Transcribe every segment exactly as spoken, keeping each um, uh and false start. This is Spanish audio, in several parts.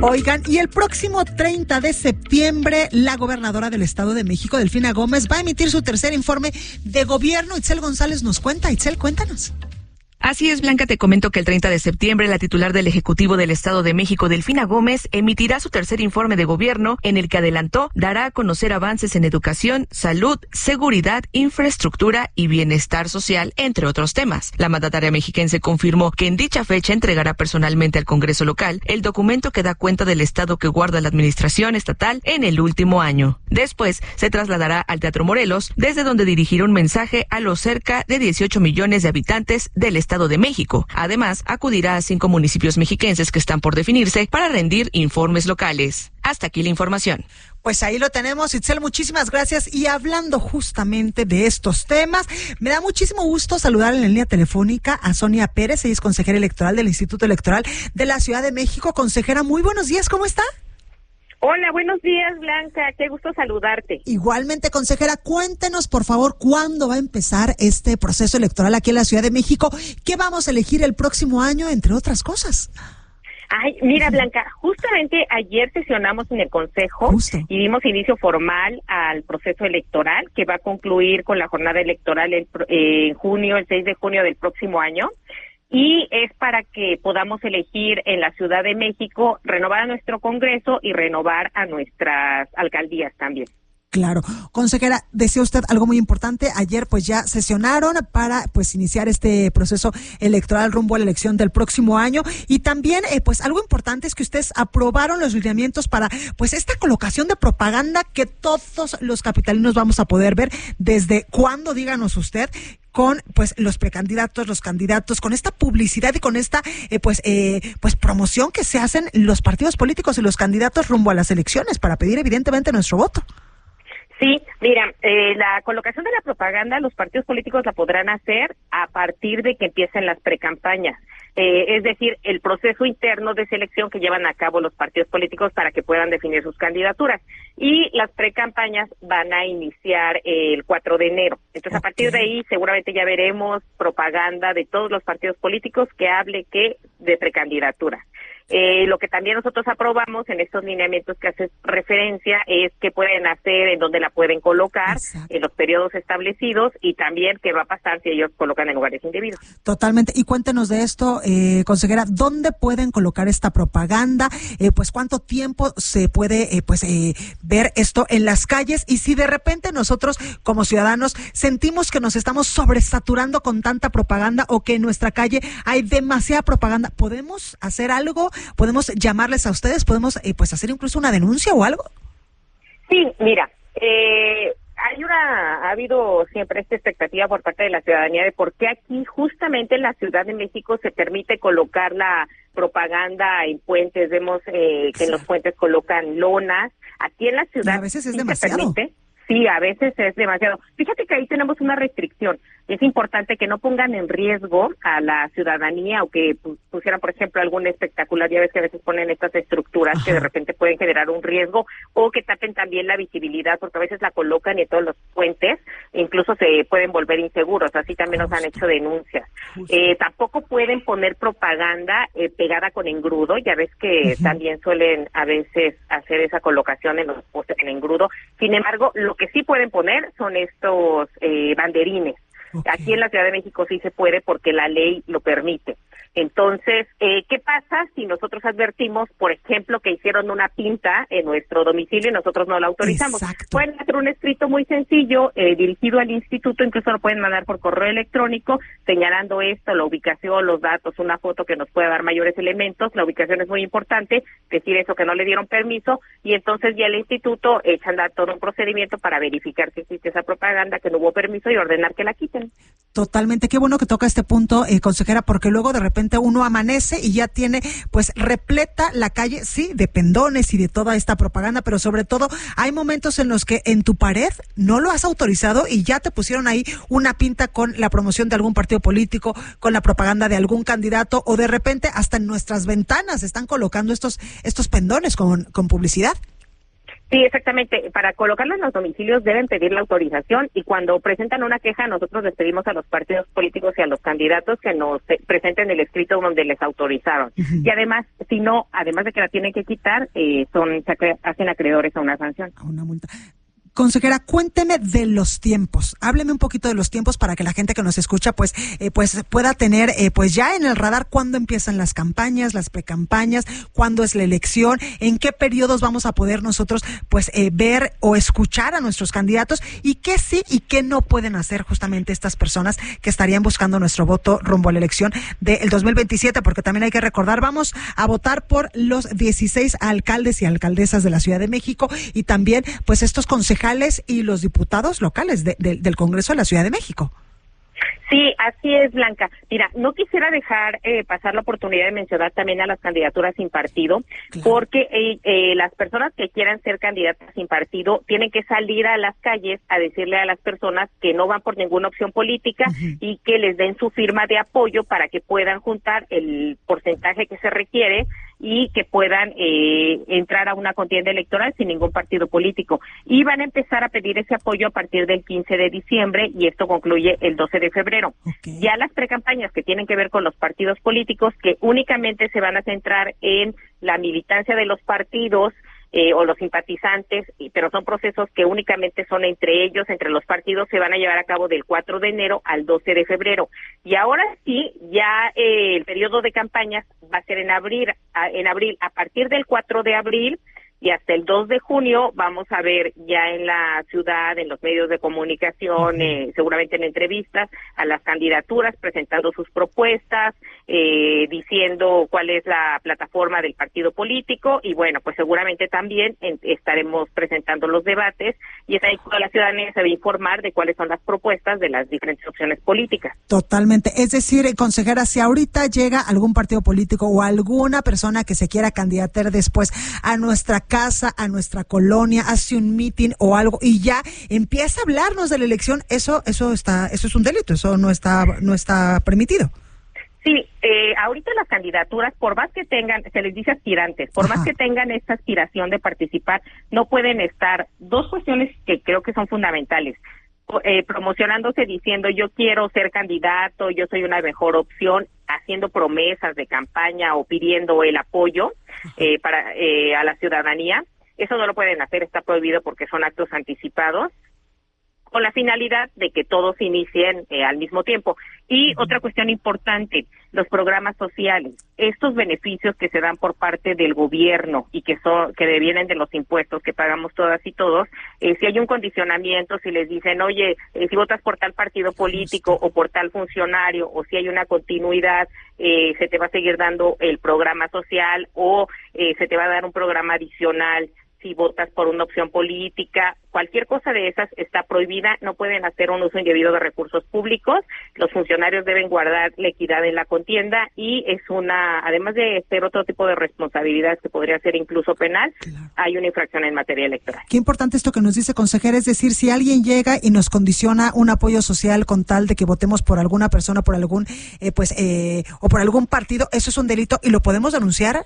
Oigan, y el próximo treinta de septiembre, la gobernadora del Estado de México, Delfina Gómez, va a emitir su tercer informe de gobierno. Itzel González nos cuenta. Itzel, cuéntanos. Así es, Blanca, te comento que el treinta de septiembre la titular del Ejecutivo del Estado de México, Delfina Gómez, emitirá su tercer informe de gobierno en el que adelantó dará a conocer avances en educación, salud, seguridad, infraestructura y bienestar social, entre otros temas. La mandataria mexiquense confirmó que en dicha fecha entregará personalmente al Congreso local el documento que da cuenta del estado que guarda la administración estatal en el último año. Después se trasladará al Teatro Morelos, desde donde dirigirá un mensaje a los cerca de dieciocho millones de habitantes del Estado de México. Además, acudirá a cinco municipios mexiquenses que están por definirse para rendir informes locales. Hasta aquí la información. Pues ahí lo tenemos, Itzel, muchísimas gracias. Y hablando justamente de estos temas, me da muchísimo gusto saludar en la línea telefónica a Sonia Pérez, ella es consejera electoral del Instituto Electoral de la Ciudad de México. Consejera, muy buenos días, ¿cómo está? Hola, buenos días, Blanca, qué gusto saludarte. Igualmente, consejera, cuéntenos, por favor, cuándo va a empezar este proceso electoral aquí en la Ciudad de México, qué vamos a elegir el próximo año, entre otras cosas. Ay, mira, Blanca, justamente ayer sesionamos en el Consejo Justo. y dimos inicio formal al proceso electoral que va a concluir con la jornada electoral en eh, junio, el seis de junio del próximo año. Y es para que podamos elegir en la Ciudad de México, renovar a nuestro Congreso y renovar a nuestras alcaldías también. Claro. Consejera, decía usted algo muy importante. Ayer pues ya sesionaron para pues iniciar este proceso electoral rumbo a la elección del próximo año. Y también eh, pues algo importante es que ustedes aprobaron los lineamientos para pues esta colocación de propaganda que todos los capitalinos vamos a poder ver. ¿Desde cuándo, díganos usted, con pues los precandidatos, los candidatos, con esta publicidad y con esta eh, pues eh, pues promoción que se hacen los partidos políticos y los candidatos rumbo a las elecciones para pedir evidentemente nuestro voto? Sí, mira, eh, la colocación de la propaganda los partidos políticos la podrán hacer a partir de que empiecen las precampañas. Eh, es decir, el proceso interno de selección que llevan a cabo los partidos políticos para que puedan definir sus candidaturas. Y las precampañas van a iniciar eh, el cuatro de enero. Entonces, okay. a partir de ahí seguramente ya veremos propaganda de todos los partidos políticos que hable que de precandidatura. Eh, lo que también nosotros aprobamos en estos lineamientos que haces referencia es qué pueden hacer, en dónde la pueden colocar, Exacto. en los periodos establecidos y también qué va a pasar si ellos colocan en lugares indebidos. Totalmente. Y cuéntenos de esto, eh, consejera, ¿dónde pueden colocar esta propaganda? Eh, pues cuánto tiempo se puede eh, pues eh, ver esto en las calles y si de repente nosotros como ciudadanos sentimos que nos estamos sobresaturando con tanta propaganda o que en nuestra calle hay demasiada propaganda, ¿podemos hacer algo? ¿Podemos llamarles a ustedes? ¿Podemos eh, pues hacer incluso una denuncia o algo? Sí, mira, eh, hay una, ha habido siempre esta expectativa por parte de la ciudadanía de por qué aquí justamente en la Ciudad de México se permite colocar la propaganda en puentes. Vemos eh, que en los puentes colocan lonas. Aquí en la ciudad y a veces es sí demasiado. se permite. Sí, a veces es demasiado. Fíjate que ahí tenemos una restricción. Es importante que no pongan en riesgo a la ciudadanía o que pusieran, por ejemplo, algún espectacular. Ya ves que a veces ponen estas estructuras Ajá. que de repente pueden generar un riesgo o que tapen también la visibilidad porque a veces la colocan en todos los puentes e incluso se pueden volver inseguros. Así también Justo. nos han hecho denuncias. Eh, tampoco pueden poner propaganda eh, pegada con engrudo. Ya ves que uh-huh. también suelen a veces hacer esa colocación en los postes en engrudo. Sin embargo, lo que sí pueden poner son estos eh, banderines. Okay. Aquí en la Ciudad de México sí se puede porque la ley lo permite. Entonces, eh, ¿qué pasa si nosotros advertimos, por ejemplo, que hicieron una pinta en nuestro domicilio y nosotros no la autorizamos? Exacto. Pueden hacer un escrito muy sencillo eh, dirigido al instituto, incluso lo pueden mandar por correo electrónico, señalando esto, la ubicación, los datos, una foto que nos pueda dar mayores elementos. La ubicación es muy importante, decir eso que no le dieron permiso, y entonces ya el instituto echa a andar todo un procedimiento para verificar que existe esa propaganda, que no hubo permiso y ordenar que la quiten. Totalmente, qué bueno que toca este punto, eh, consejera, porque luego de repente uno amanece y ya tiene pues repleta la calle, sí, de pendones y de toda esta propaganda, pero sobre todo hay momentos en los que en tu pared no lo has autorizado y ya te pusieron ahí una pinta con la promoción de algún partido político, con la propaganda de algún candidato, o de repente hasta en nuestras ventanas están colocando estos estos pendones con, con publicidad. Sí, exactamente. Para colocarlo en los domicilios deben pedir la autorización y cuando presentan una queja nosotros les pedimos a los partidos políticos y a los candidatos que nos presenten el escrito donde les autorizaron. Uh-huh. Y además, si no, además de que la tienen que quitar, eh, son se acre- hacen acreedores a una sanción. A una multa. Consejera, cuénteme de los tiempos. Hábleme un poquito de los tiempos para que la gente que nos escucha pues eh, pues pueda tener eh, pues ya en el radar cuándo empiezan las campañas, las precampañas, cuándo es la elección, en qué periodos vamos a poder nosotros pues eh, ver o escuchar a nuestros candidatos y qué sí y qué no pueden hacer justamente estas personas que estarían buscando nuestro voto rumbo a la elección del dos mil veintisiete, porque también hay que recordar, vamos a votar por los dieciséis alcaldes y alcaldesas de la Ciudad de México y también pues estos concejales y los diputados locales de, de, del Congreso de la Ciudad de México. Sí, así es, Blanca. Mira, no quisiera dejar eh, pasar la oportunidad de mencionar también a las candidaturas sin partido, claro. porque eh, eh, las personas que quieran ser candidatas sin partido tienen que salir a las calles a decirle a las personas que no van por ninguna opción política uh-huh. y que les den su firma de apoyo para que puedan juntar el porcentaje que se requiere y que puedan eh, entrar a una contienda electoral sin ningún partido político. Y van a empezar a pedir ese apoyo a partir del quince de diciembre y esto concluye el doce de febrero. Okay. Ya las precampañas que tienen que ver con los partidos políticos, que únicamente se van a centrar en la militancia de los partidos, Eh, o los simpatizantes, pero son procesos que únicamente son entre ellos, entre los partidos, se van a llevar a cabo del cuatro de enero al doce de febrero. Y ahora sí, ya eh, el periodo de campañas va a ser en abril, a, en abril, a partir del cuatro de abril y hasta el dos de junio vamos a ver ya en la ciudad, en los medios de comunicación, eh, seguramente en entrevistas, a las candidaturas presentando sus propuestas, eh, diciendo cuál es la plataforma del partido político y bueno, pues seguramente también en, estaremos presentando los debates y es ahí cuando la ciudadanía se va a informar de cuáles son las propuestas de las diferentes opciones políticas. Totalmente. Es decir, consejera, si ahorita llega algún partido político o alguna persona que se quiera candidatar después a nuestra casa, a nuestra colonia, hace un meeting o algo y ya empieza a hablarnos de la elección, eso eso está eso es un delito, eso no está no está permitido. Sí, eh, ahorita las candidaturas, por más que tengan, se les dice aspirantes, por Ajá. más que tengan esta aspiración de participar, no pueden estar dos cuestiones que creo que son fundamentales. Eh, promocionándose diciendo yo quiero ser candidato, yo soy una mejor opción, haciendo promesas de campaña o pidiendo el apoyo eh, para eh, a la ciudadanía. Eso no lo pueden hacer, está prohibido porque son actos anticipados, con la finalidad de que todos inicien eh, al mismo tiempo. Y uh-huh. otra cuestión importante, los programas sociales, estos beneficios que se dan por parte del gobierno y que son que devienen de los impuestos que pagamos todas y todos, eh, si hay un condicionamiento, si les dicen, oye, eh, si votas por tal partido político o por tal funcionario, o si hay una continuidad, eh, se te va a seguir dando el programa social o eh, se te va a dar un programa adicional si votas por una opción política, cualquier cosa de esas está prohibida, no pueden hacer un uso indebido de recursos públicos, los funcionarios deben guardar la equidad en la contienda y es una, además de ser otro tipo de responsabilidades que podría ser incluso penal, claro. hay una infracción en materia electoral. Qué importante esto que nos dice, consejera, es decir, si alguien llega y nos condiciona un apoyo social con tal de que votemos por alguna persona, por algún, eh, pues, eh, o por algún partido, ¿eso es un delito y lo podemos denunciar?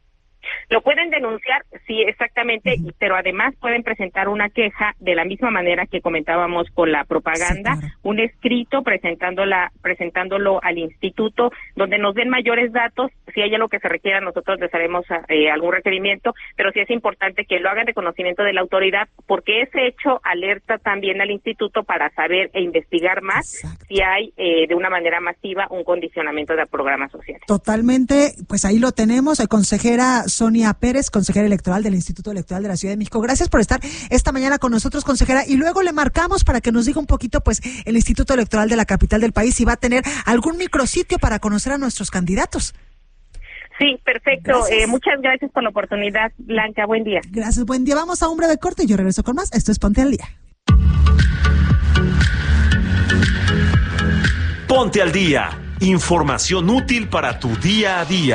Lo pueden denunciar, sí, exactamente, uh-huh. pero además pueden presentar una queja de la misma manera que comentábamos con la propaganda, sí, claro. un escrito presentándola, presentándolo al instituto, donde nos den mayores datos. Si hay algo que se requiera, nosotros les haremos eh, algún requerimiento, pero sí es importante que lo hagan de conocimiento de la autoridad, porque ese hecho alerta también al instituto para saber e investigar más Exacto. si hay eh, de una manera masiva un condicionamiento de programas sociales. Totalmente, pues ahí lo tenemos, consejera Sonia Pérez, consejera electoral del Instituto Electoral de la Ciudad de México. Gracias por estar esta mañana con nosotros, consejera, y luego le marcamos para que nos diga un poquito, pues, el Instituto Electoral de la capital del país, si va a tener algún micrositio para conocer a nuestros candidatos. Sí, perfecto. Eh, muchas gracias por la oportunidad, Blanca. Buen día. Gracias, buen día. Vamos a un breve corte y yo regreso con más. Esto es Ponte al Día. Ponte al Día. Información útil para tu día a día.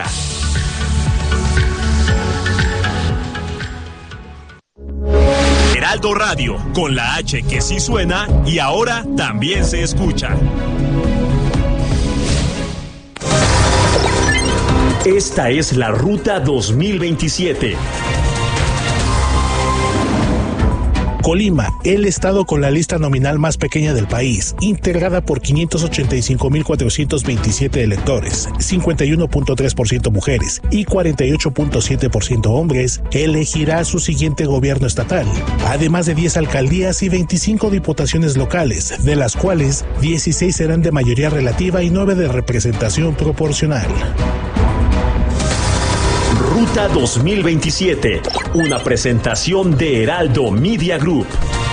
Heraldo Radio, con la H que sí suena y ahora también se escucha. Esta es la Ruta dos mil veintisiete. Colima, el estado con la lista nominal más pequeña del país, integrada por quinientos ochenta y cinco mil cuatrocientos veintisiete electores, cincuenta y uno punto tres por ciento mujeres y cuarenta y ocho punto siete por ciento hombres, elegirá su siguiente gobierno estatal, además de diez alcaldías y veinticinco diputaciones locales, de las cuales dieciséis serán de mayoría relativa y nueve de representación proporcional. Ruta dos mil veintisiete, una presentación de Heraldo Media Group.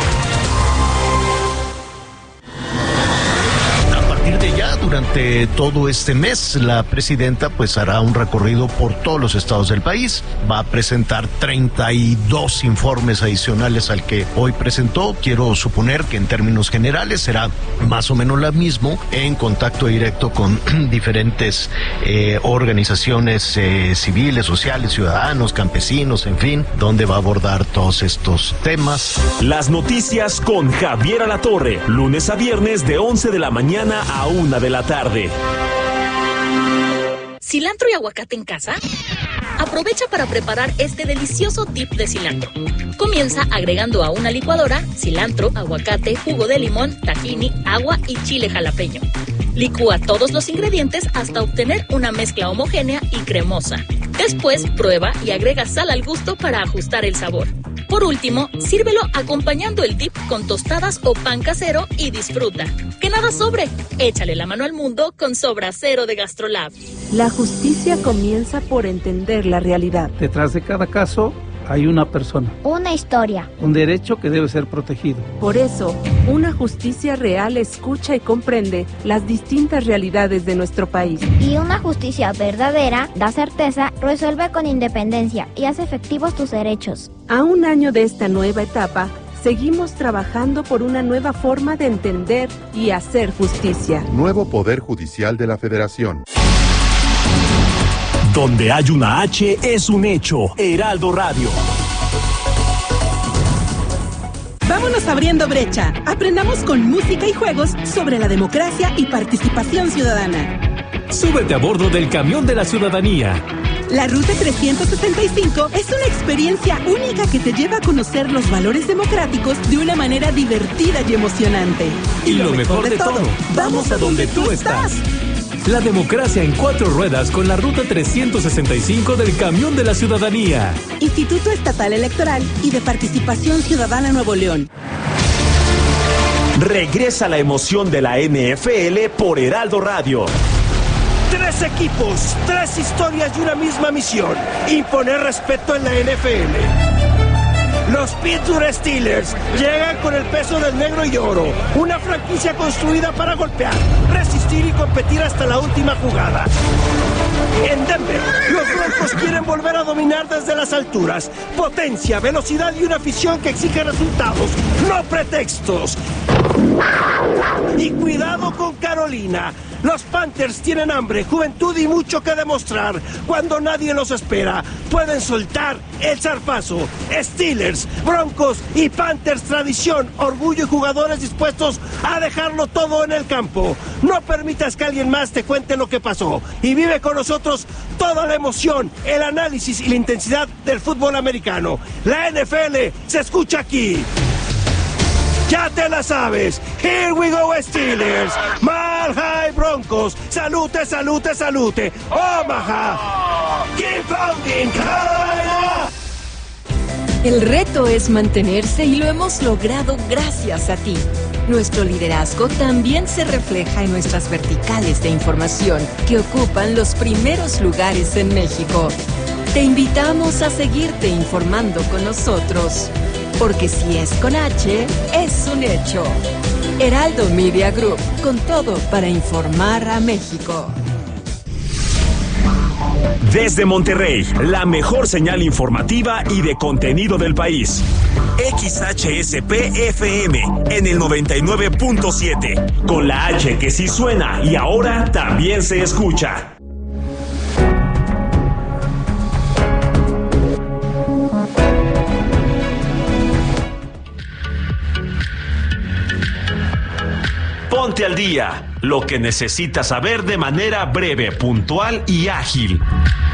Durante todo este mes, la presidenta pues hará un recorrido por todos los estados del país. Va a presentar treinta y dos informes adicionales al que hoy presentó. Quiero suponer que en términos generales será más o menos lo mismo, en contacto directo con diferentes eh, organizaciones eh, civiles, sociales, ciudadanos, campesinos, en fin, donde va a abordar todos estos temas. Las noticias con Javier Alatorre, lunes a viernes de once de la mañana a una de la tarde. ¿Cilantro y aguacate en casa? Aprovecha para preparar este delicioso dip de cilantro. Comienza agregando a una licuadora cilantro, aguacate, jugo de limón, tahini, agua y chile jalapeño. Licúa todos los ingredientes hasta obtener una mezcla homogénea y cremosa. Después prueba y agrega sal al gusto para ajustar el sabor. Por último, sírvelo acompañando el dip con tostadas o pan casero y disfruta. ¡Que nada sobre! Échale la mano al mundo con Sobra Cero de GastroLab. La justicia comienza por entender la realidad. Detrás de cada caso hay una persona. Una historia. Un derecho que debe ser protegido. Por eso, una justicia real escucha y comprende las distintas realidades de nuestro país. Y una justicia verdadera da certeza, resuelve con independencia y hace efectivos tus derechos. A un año de esta nueva etapa, seguimos trabajando por una nueva forma de entender y hacer justicia. Nuevo Poder Judicial de la Federación. Donde hay una H es un hecho. Heraldo Radio. Vámonos abriendo brecha. Aprendamos con música y juegos sobre la democracia y participación ciudadana. Súbete a bordo del camión de la ciudadanía. La Ruta trescientos sesenta y cinco es una experiencia única que te lleva a conocer los valores democráticos de una manera divertida y emocionante. Y, y lo, lo mejor, mejor de todo, vamos a donde tú estás. La democracia en cuatro ruedas con la Ruta trescientos sesenta y cinco del Camión de la Ciudadanía. Instituto Estatal Electoral y de Participación Ciudadana Nuevo León. Regresa la emoción de la N F L por Heraldo Radio. Tres equipos, tres historias y una misma misión. Imponer respeto en la N F L. Los Pittsburgh Steelers llegan con el peso del negro y oro, una franquicia construida para golpear, resistir y competir hasta la última jugada. En Denver, los Broncos quieren volver a dominar desde las alturas. Potencia, velocidad y una afición que exige resultados, no pretextos. Y cuidado con Carolina. Los Panthers tienen hambre, juventud y mucho que demostrar. Cuando nadie los espera, pueden soltar el zarpazo. Steelers, Broncos y Panthers, tradición, orgullo y jugadores dispuestos a dejarlo todo en el campo. No permitas que alguien más te cuente lo que pasó. Y vive con nosotros toda la emoción, el análisis y la intensidad del fútbol americano. La N F L se escucha aquí. Ya te la sabes. Here we go, Steelers. Mile High Broncos. Salute, salute, salute. Omaha. Keep pounding, Carolina. El reto es mantenerse y lo hemos logrado gracias a ti. Nuestro liderazgo también se refleja en nuestras verticales de información que ocupan los primeros lugares en México. Te invitamos a seguirte informando con nosotros. Porque si es con H, es un hecho. Heraldo Media Group, con todo para informar a México. Desde Monterrey, la mejor señal informativa y de contenido del país. X H S P F M en el noventa y nueve punto siete. Con la H que sí suena y ahora también se escucha. Ponte al día, lo que necesitas saber de manera breve, puntual y ágil.